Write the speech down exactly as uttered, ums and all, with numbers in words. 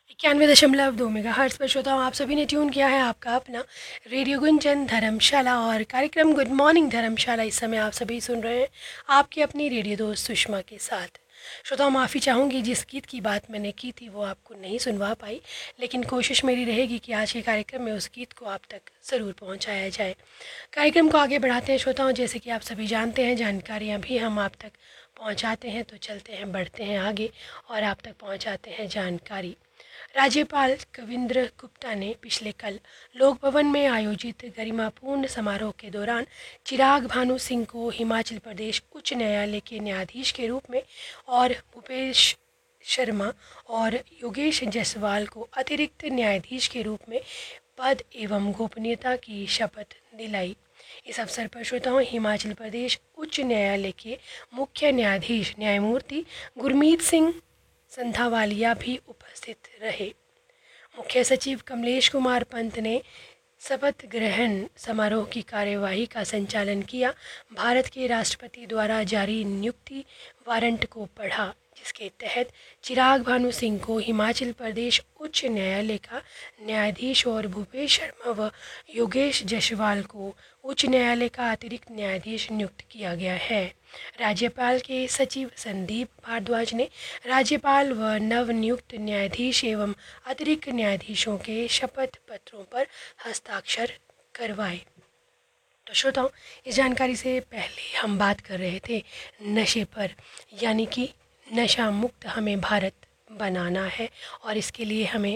इक्यानवे दशमलव दो मेगा हर्ट्स पर श्रोताओं आप सभी ने ट्यून किया है आपका अपना रेडियो गुंजन धर्मशाला और कार्यक्रम गुड मॉर्निंग धर्मशाला। इस समय आप सभी सुन रहे हैं आपकी अपनी रेडियो दोस्त सुषमा के साथ। श्रोताओं माफ़ी चाहूँगी जिस गीत की बात मैंने की थी वो आपको नहीं सुनवा पाई, लेकिन कोशिश मेरी रहेगी कि आज के कार्यक्रम में उस गीत को आप तक ज़रूर पहुँचाया जाए। कार्यक्रम को आगे बढ़ाते हैं श्रोताओं। जैसे कि आप सभी जानते हैं, जानकारियाँ भी हम आप तक पहुँचाते हैं, तो चलते हैं बढ़ते हैं आगे और आप तक पहुँचाते हैं जानकारी। राज्यपाल कविंद्र गुप्ता ने पिछले कल लोक भवन में आयोजित गरिमापूर्ण समारोह के दौरान चिराग भानु सिंह को हिमाचल प्रदेश उच्च न्यायालय के न्यायाधीश के रूप में और भूपेश शर्मा और योगेश जायसवाल को अतिरिक्त न्यायाधीश के रूप में पद एवं गोपनीयता की शपथ दिलाई। इस अवसर पर श्रोताओं हिमाचल प्रदेश उच्च न्यायालय के मुख्य न्यायाधीश न्यायमूर्ति गुरमीत सिंह संधावालिया भी उपस्थित रहे। मुख्य सचिव कमलेश कुमार पंत ने शपथ ग्रहण समारोह की कार्यवाही का संचालन किया। भारत के राष्ट्रपति द्वारा जारी नियुक्ति वारंट को पढ़ा, जिसके तहत चिराग भानु सिंह को हिमाचल प्रदेश उच्च न्यायालय का न्यायाधीश और भूपेश शर्मा व योगेश जायसवाल को उच्च न्यायालय का अतिरिक्त न्यायाधीश नियुक्त किया गया है। राज्यपाल के सचिव संदीप भारद्वाज ने राज्यपाल व नवनियुक्त न्यायाधीश एवं अतिरिक्त न्यायाधीशों के शपथ पत्रों पर हस्ताक्षर करवाए। तो श्रोताओं, इस जानकारी से पहले हम बात कर रहे थे नशे पर, यानी कि नशा मुक्त हमें भारत बनाना है और इसके लिए हमें